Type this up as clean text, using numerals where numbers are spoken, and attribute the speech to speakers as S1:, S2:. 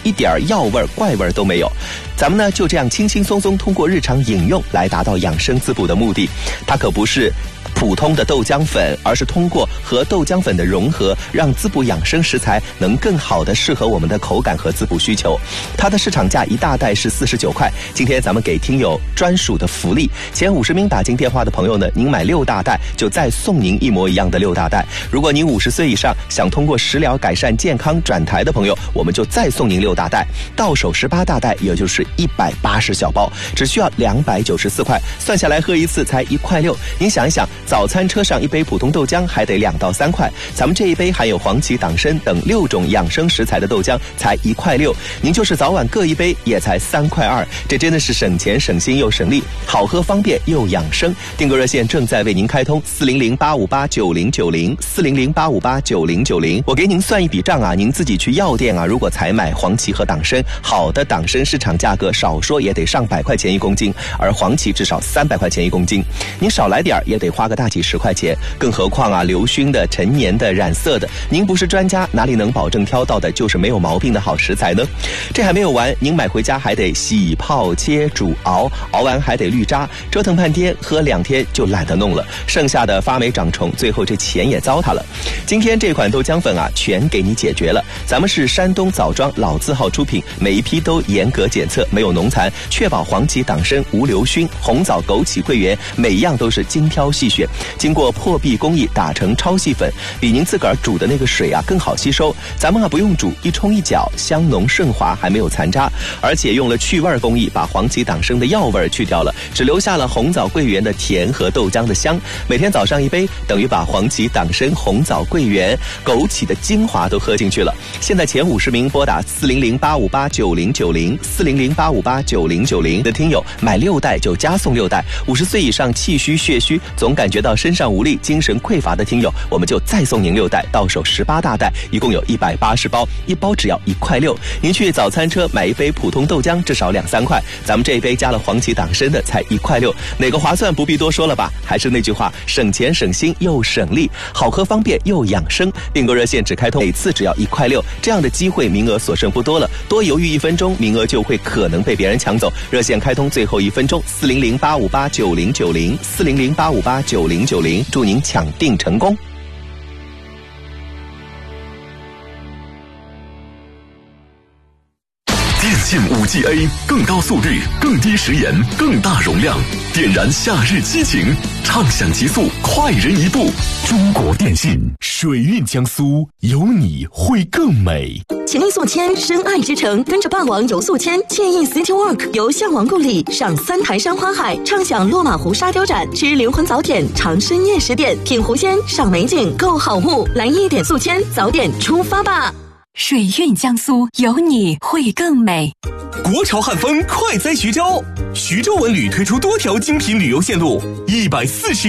S1: 一点药味怪味都没有。咱们呢就这样轻轻松松通过日常饮用来达到养生滋补的目的。它可不是普通的豆浆粉，而是通过和豆浆粉的融合，让滋补养生食材能更好的适合我们的口感和滋补需求。它的市场价一大袋是49块，今天咱们给听友专属的福利，前50名打进电话的朋友呢，您买6大袋就再送您一模一样的6大袋。如果您50岁以上想通过食疗改善健康转台的朋友，我们就再送您6大袋，到手18大袋，也就是180小包，只需要294块，算下来喝一次才1块6。您想一想，早餐车上一杯普通豆浆还得2到3块，咱们这一杯含有黄芪、党参等6种养生食材的豆浆才1块6，您就是早晚各一杯也才3块2，这真的是省钱省心又省力，好喝方便又养生。订购热线正在为您开通，400-858-9090，400-858-9090。我给您算一笔账啊，您自己去药店啊，如果采买黄芪和党参，好的党参市场价格少说也得上100块钱1公斤，而黄芪至少300块钱1公斤，您少来点也得花个大几10块钱。更何况啊，硫熏的、陈年的、染色的，您不是专家，哪里能保证挑到的就是没有毛病的好食材呢？这还没有完，您买回家还得洗、泡、切、煮、熬完还得滤渣，折腾半天，喝2天就懒得弄了，剩下的发霉长虫，最后这钱也糟蹋了。今天这款豆浆粉啊，全给你解决了。咱们是山东枣庄老字号出品，每一批都严格检测，没有农残，确保黄芪、党参无硫熏，红枣、枸杞、桂圆每一样都是精挑细选，经过破壁工艺打成超细粉，比您自个儿煮的那个水啊更好吸收。咱们啊不用煮，一冲一搅，香浓顺滑，还没有残渣，而且用了去味工艺，把黄芪、党参的药味去掉了，只留下了红枣、桂圆的甜和豆浆的香。每天早上一杯，等于把黄芪、党参、红枣、桂圆、枸杞的精华都喝进去了。现在前50名拨打400-858-9090，400-858-9090的听友买6袋就加送6袋，50岁以上气虚血虚总感觉到身上无力、精神匮乏的听友，我们就再送您6袋，到手18大袋，一共有180包，一包只要1块6。您去早餐车买一杯普通豆浆至少2-3块，咱们这一杯加了黄芪、党参的才1块6，哪个划算不必多说了吧？还是那句话，省钱省心又省力，好喝方便又养生。订购热线只开通每次只要1块6，这样的机会名额所剩不多了，多犹豫1分钟，名额就会可能被别人抢走。热线开通最后1分钟，400-858-9090，400-858-9090，祝您抢订成功。
S2: 电信 5G A 更高速率、更低时延、更大容量，点燃夏日激情，畅享极速，快人一步。中国电信，水韵江苏，有你会更美。
S3: 秦力宿迁，深爱之城，跟着霸王游宿迁，惬意 City Walk， 游向王故里，赏3台山花海，畅享落马湖沙雕展，吃灵魂早点，尝深夜食点，品狐仙，赏美景，购好物，来1点宿迁，早点出发吧！
S4: 水韵江苏，有你会更美。
S5: 国潮汉风快哉徐州，徐州文旅推出多条精品旅游线路，140